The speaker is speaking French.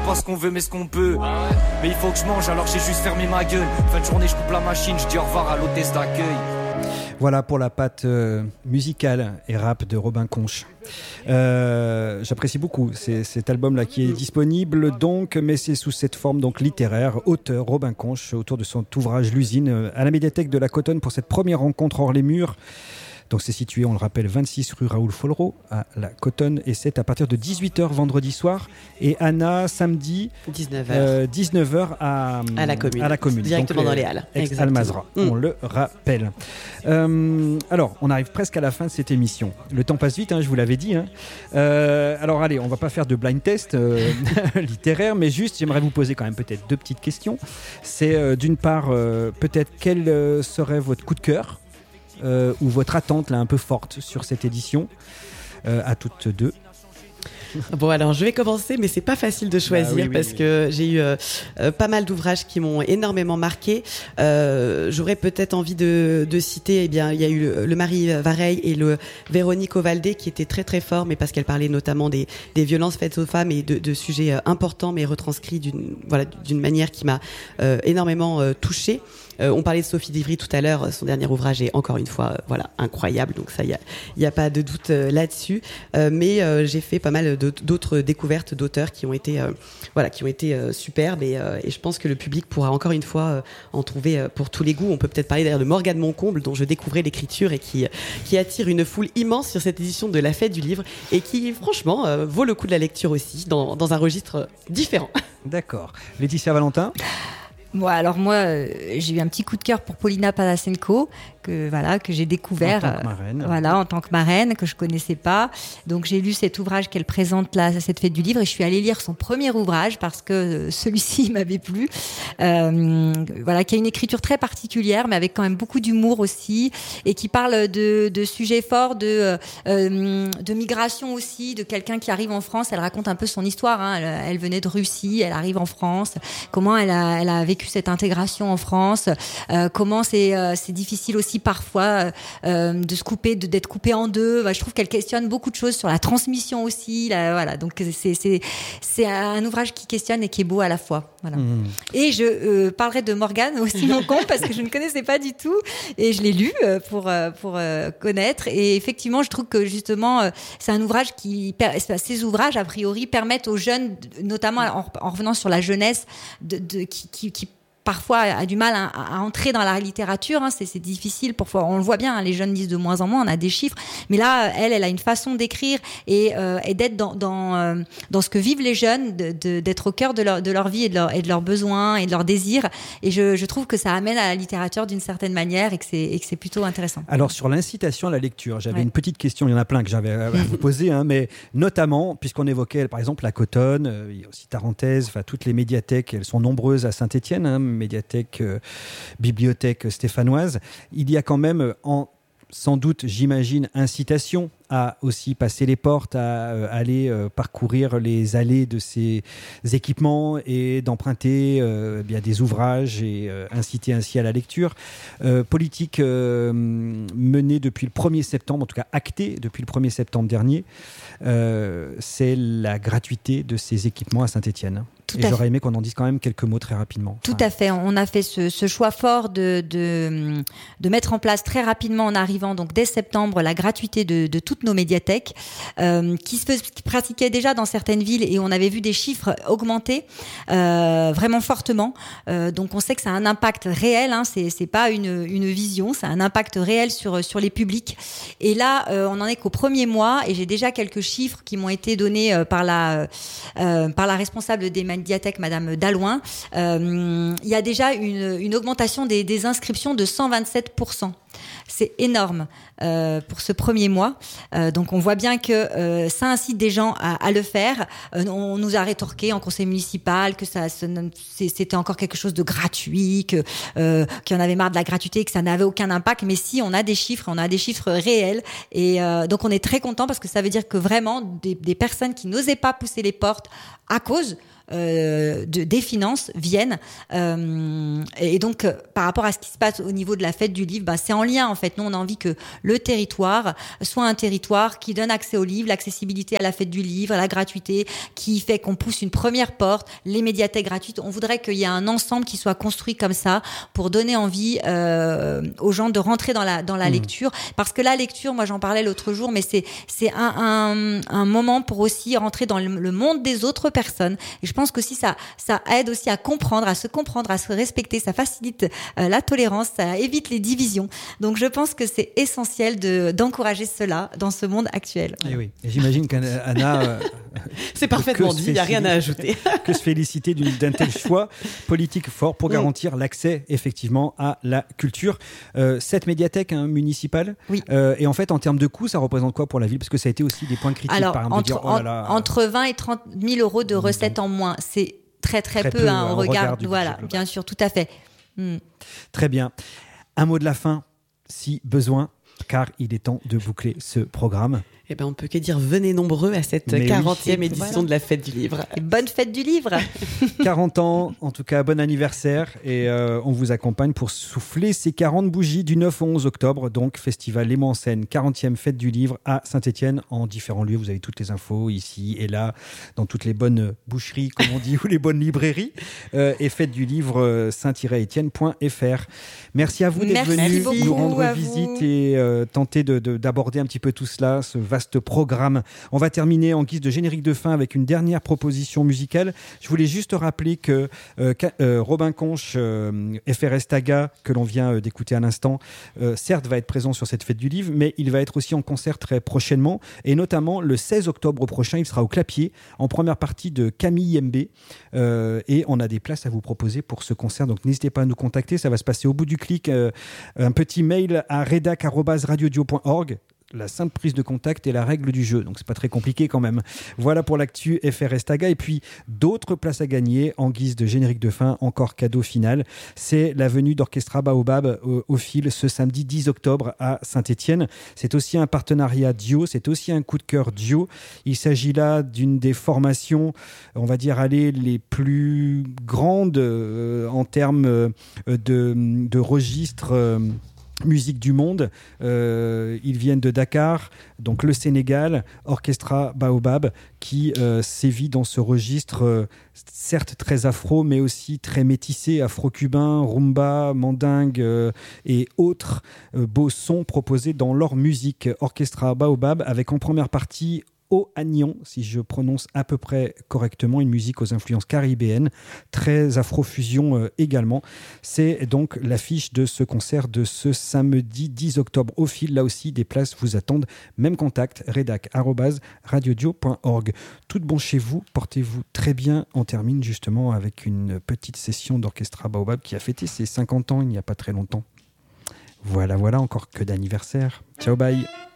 pas ce qu'on veut mais ce qu'on peut. Mais il faut que je mange alors j'ai juste fermé ma gueule. Fin de journée je coupe la machine, je dis au revoir à l'hôtesse d'accueil. Voilà pour la patte musicale et rap de Robin Conche. J'apprécie beaucoup cet album-là qui est disponible donc, mais c'est sous cette forme donc littéraire. Auteur Robin Conche autour de son ouvrage L'usine à la médiathèque de la Cotonne pour cette première rencontre hors les murs. Donc c'est situé, on le rappelle, 26 rue Raoul Follereau à la Cotonne et c'est à partir de 18h vendredi soir et Anna samedi 19h à la commune. Directement donc, dans les halles. Ex-Almazra, on le rappelle. Alors, on arrive presque à la fin de cette émission. Le temps passe vite, je vous l'avais dit. Alors allez, on va pas faire de blind test littéraire, mais juste j'aimerais vous poser quand même peut-être 2 petites questions. C'est d'une part, peut-être quel serait votre coup de cœur ou votre attente là un peu forte sur cette édition à toutes deux. Bon, alors je vais commencer, mais c'est pas facile de choisir parce que j'ai eu pas mal d'ouvrages qui m'ont énormément marqué. J'aurais peut-être envie de citer, il y a eu le Marie Vareille et le Véronique Ovaldé qui étaient très très forts, mais parce qu'elle parlait notamment des violences faites aux femmes et de sujets importants, mais retranscrits d'une manière qui m'a énormément touchée. On parlait de Sophie Divry tout à l'heure, son dernier ouvrage est encore une fois incroyable, donc ça il y a pas de doute là-dessus. Mais j'ai fait pas mal d'autres découvertes d'auteurs qui ont été superbes et je pense que le public pourra encore une fois en trouver pour tous les goûts. On peut peut-être parler d'ailleurs de Morgane Moncomble dont je découvrais l'écriture et qui attire une foule immense sur cette édition de la Fête du Livre et qui franchement vaut le coup de la lecture aussi dans un registre différent. D'accord. Laetitia Valentin. Moi, j'ai eu un petit coup de cœur pour Paulina Palasenko que j'ai découvert en tant que marraine, que je connaissais pas. Donc j'ai lu cet ouvrage qu'elle présente là, cette Fête du Livre, et je suis allée lire son premier ouvrage parce que celui-ci m'avait plu. Qui a une écriture très particulière, mais avec quand même beaucoup d'humour aussi, et qui parle de sujets forts, de migration aussi, de quelqu'un qui arrive en France. Elle raconte un peu son histoire. Elle venait de Russie, elle arrive en France. Comment elle a vécu cette intégration en France. Comment c'est difficile aussi parfois de se couper, d'être coupé en deux. Je trouve qu'elle questionne beaucoup de choses sur la transmission aussi. Donc c'est un ouvrage qui questionne et qui est beau à la fois. Voilà. Et je parlerai de Morgane aussi Moncomble parce que je ne connaissais pas du tout et je l'ai lu pour connaître. Et effectivement, je trouve que justement c'est un ouvrage ces ouvrages a priori permettent aux jeunes, notamment en revenant sur la jeunesse, qui parfois a du mal à entrer dans la littérature. C'est difficile. Parfois, on le voit bien. Les jeunes lisent de moins en moins. On a des chiffres. Mais là, elle a une façon d'écrire et d'être dans ce que vivent les jeunes, d'être au cœur de leur vie et de leurs besoins et de leurs désirs. Et je trouve que ça amène à la littérature d'une certaine manière et que c'est plutôt intéressant. Alors, sur l'incitation à la lecture, j'avais une petite question. Il y en a plein que j'avais à vous poser, mais notamment, puisqu'on évoquait, par exemple, la Cotonne, il y a aussi Tarentaise, toutes les médiathèques, elles sont nombreuses à Saint-Étienne, médiathèque, bibliothèque stéphanoise. Il y a quand même, sans doute, j'imagine, incitation à aussi passer les portes, à aller parcourir les allées de ces équipements et d'emprunter des ouvrages et inciter ainsi à la lecture. Politique menée depuis le 1er septembre, en tout cas actée depuis le 1er septembre dernier, c'est la gratuité de ces équipements à Saint-Étienne. Et j'aurais aimé qu'on en dise quand même quelques mots très rapidement. Tout à fait. On a fait ce choix fort de mettre en place très rapidement en arrivant, donc dès septembre, la gratuité de toutes nos médiathèques qui pratiquaient déjà dans certaines villes et on avait vu des chiffres augmenter vraiment fortement. Donc on sait que ça a un impact réel. C'est pas une vision, c'est un impact réel sur les publics. Et là, on en est qu'au premier mois et j'ai déjà quelques chiffres qui m'ont été donnés par la responsable des médiathèques, Madame Dallouin. Il y a déjà une augmentation des inscriptions de 127%. C'est énorme pour ce premier mois. Donc on voit bien que ça incite des gens à le faire. On nous a rétorqué en conseil municipal que c'était encore quelque chose de gratuit, qu'il y en avait marre de la gratuité, que ça n'avait aucun impact. Mais si, on a des chiffres réels. Et donc on est très content parce que ça veut dire que vraiment des personnes qui n'osaient pas pousser les portes à cause des finances viennent. Et donc, par rapport à ce qui se passe au niveau de la fête du livre, c'est en lien en fait. Nous, on a envie que le territoire soit un territoire qui donne accès au livre, l'accessibilité à la fête du livre, la gratuité, qui fait qu'on pousse une première porte, les médiathèques gratuites. On voudrait qu'il y ait un ensemble qui soit construit comme ça pour donner envie aux gens de rentrer dans la lecture. Parce que la lecture, moi j'en parlais l'autre jour, mais c'est un moment pour aussi rentrer dans le monde des autres personnes. Et je pense que si ça aide aussi à comprendre, à se respecter, ça facilite la tolérance, ça évite les divisions. Donc je pense que c'est essentiel d'encourager cela dans ce monde actuel. Et oui, et j'imagine qu'Anna... c'est parfaitement dit, il n'y a rien à ajouter. Que se féliciter d'un tel choix politique fort pour garantir l'accès effectivement à la culture. Cette médiathèque municipale, oui. Et en fait en termes de coûts, ça représente quoi pour la ville? Parce que ça a été aussi des points critiques. Alors, par exemple, entre 20 et 30 000 euros de recettes en moins, c'est très peu on regarde voilà, bien sûr, tout à fait. Très bien. Un mot de la fin, si besoin, car il est temps de boucler ce programme. Eh ben, on peut que dire venez nombreux à cette 40e édition de la Fête du Livre. Et bonne Fête du Livre. 40 ans, en tout cas, bon anniversaire. Et on vous accompagne pour souffler ces 40 bougies du 9 au 11 octobre. Donc, Festival Les Mots en Scène, 40e Fête du Livre à Saint-Étienne, en différents lieux. Vous avez toutes les infos ici et là, dans toutes les bonnes boucheries, comme on dit, ou les bonnes librairies. Et fête du livre, saint-étienne.fr. Merci à vous d'être venus nous rendre visite et tenter d'aborder un petit peu tout cela, ce vaste programme. On va terminer en guise de générique de fin avec une dernière proposition musicale. Je voulais juste rappeler que Robin Conche, FRS Taga, que l'on vient d'écouter à l'instant, certes va être présent sur cette fête du livre, mais il va être aussi en concert très prochainement, et notamment le 16 octobre prochain, il sera au Clapier, en première partie de Camille MB, et on a des places à vous proposer pour ce concert, donc n'hésitez pas à nous contacter, ça va se passer au bout du clic, un petit mail à redac@radiodio.org. La simple prise de contact est la règle du jeu, donc c'est pas très compliqué quand même. Voilà pour l'actu FRS Taga, et puis d'autres places à gagner en guise de générique de fin, encore cadeau final. C'est la venue d'Orchestra Baobab au fil ce samedi 10 octobre à Saint-Étienne. C'est aussi un partenariat duo, c'est aussi un coup de cœur duo. Il s'agit là d'une des formations, on va dire, les plus grandes en termes de registres musique du monde. Ils viennent de Dakar, donc le Sénégal, Orchestra Baobab, qui sévit dans ce registre certes très afro, mais aussi très métissé, afro-cubain, rumba, mandingue et autres beaux sons proposés dans leur musique. Orchestra Baobab, avec en première partie Agnon, si je prononce à peu près correctement, une musique aux influences caribéennes, très afrofusion également. C'est donc l'affiche de ce concert de ce samedi 10 octobre au fil. Là aussi, des places vous attendent. Même contact, redac@radiodio.org. Tout de bon chez vous, portez-vous très bien. On termine justement avec une petite session d'Orchestra Baobab qui a fêté ses 50 ans il n'y a pas très longtemps. Voilà, encore que d'anniversaire. Ciao, bye.